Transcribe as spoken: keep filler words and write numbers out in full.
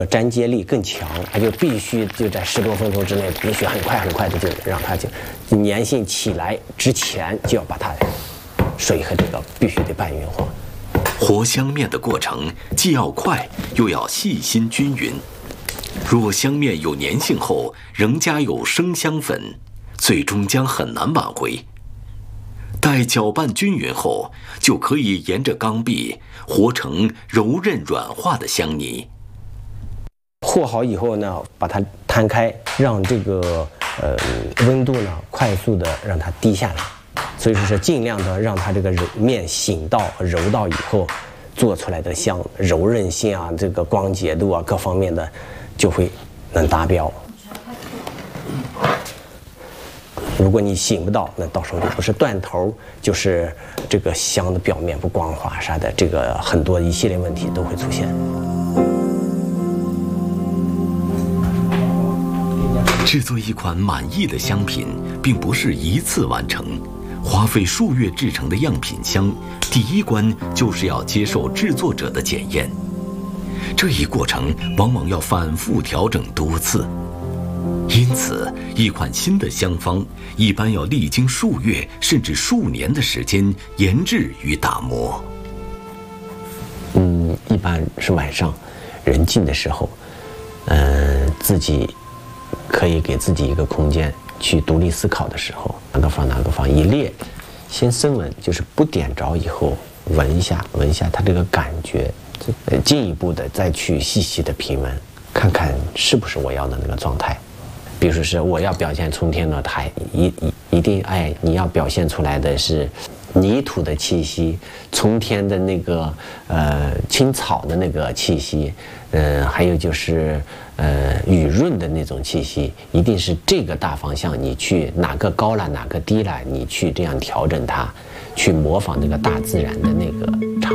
粘接力更强，它就必须就在十多分钟之内，必须很快很快的就让它就粘性起来之前，就要把它水和这个必须得拌匀化。 和香面的过程既要快，又要细心均匀。若香面有粘性后仍加有生香粉，最终将很难挽回。待搅拌均匀后，就可以沿着缸壁和成柔韧软化的香泥。 和好以后呢，把它摊开，让这个呃温度呢快速的让它低下来。所以说是尽量的让它这个面醒到柔到以后，做出来的香柔韧性啊，这个光洁度啊各方面的就会能达标。如果你醒不到，那到时候就不是断头，就是这个香的表面不光滑啥的，这个很多一系列问题都会出现。 制作一款满意的香品，并不是一次完成，花费数月制成的样品香，第一关就是要接受制作者的检验。这一过程往往要反复调整多次，因此，一款新的香方一般要历经数月甚至数年的时间研制与打磨。 嗯，一般是晚上人静的时候，嗯、呃，自己可以给自己一个空间去独立思考的时候，哪个方哪个方一列，先深闻，就是不点着以后闻一下，闻一下它这个感觉，呃，进一步的再去细细的品闻，看看是不是我要的那个状态。比如说是我要表现冲天落台，一一一定哎，你要表现出来的是泥土的气息，冲天的那个呃青草的那个气息，呃，还有就是呃雨润的那种气息，一定是这个大方向，你去哪个高了哪个低了，你去这样调整它，去模仿那个大自然的那个场。